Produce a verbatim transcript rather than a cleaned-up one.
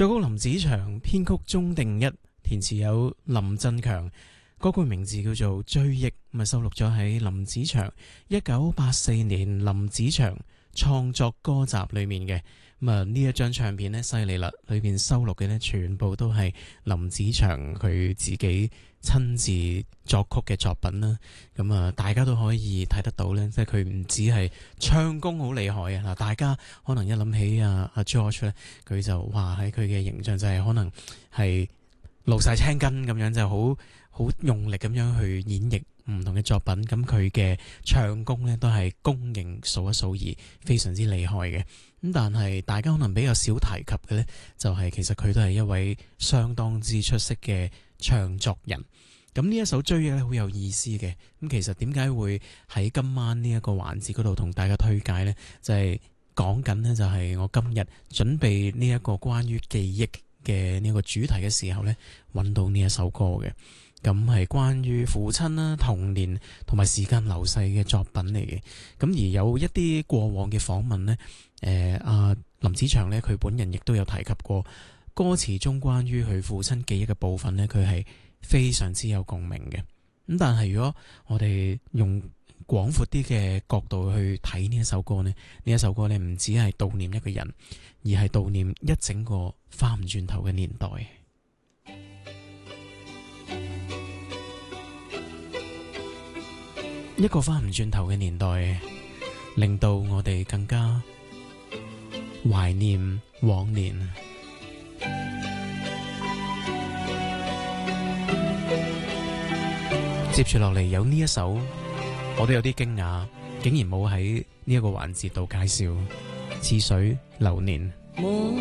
作曲林子祥，編曲鐘定一，填詞有林振強。歌曲名字叫做《追憶》，咁啊收錄咗喺林子祥一九八四年林子祥創作歌集裏面嘅。咁啊呢一張唱片呢，犀利啦，裏邊收錄嘅呢，全部都係林子祥佢自己親自作曲嘅作品啦。咁啊大家都可以睇得到呢，即係佢唔止係唱功好厲害啊！嗱，大家可能一諗起啊阿 George 咧，佢就話喺佢嘅形象就係可能係露晒青筋咁樣，就好好用力咁樣去演繹唔同嘅作品。咁佢嘅唱功呢，都係公認數一數二，非常之厲害嘅。咁但係大家可能比較少提及嘅呢，就係其實佢都係一位相當之出色嘅唱作人。咁呢一首追憶咧好有意思嘅。咁其實點解會喺今晚呢一個環節嗰度同大家推介呢？就係講緊呢，就係我今日準備呢一個關於記憶嘅呢個主題嘅時候呢，揾到呢一首歌嘅。咁係關於父親啦、童年同埋時間流逝嘅作品嚟嘅。咁而有一啲過往嘅訪問呢，誒、呃、阿林子祥呢，佢本人亦都有提及過歌詞中關於佢父親記憶嘅部分呢，佢係非常之有共鳴嘅。咁但係如果我哋用廣闊啲嘅角度去睇呢一首歌呢，呢一首歌呢唔只係悼念一個人，而係悼念一整個翻唔轉頭嘅年代。一個翻唔轉頭嘅年代，令到我哋更加懷念往年。接住落嚟有呢一首，我都有啲驚訝，竟然冇喺呢一個環節度介紹《似水流年》。